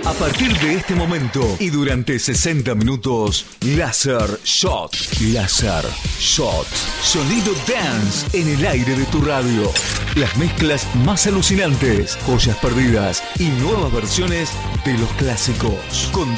A partir de este momento y durante 60 minutos, Laser Shot. Laser Shot. Sonido dance en el aire de tu radio. Las mezclas más alucinantes, joyas perdidas y nuevas versiones de los clásicos. Conduce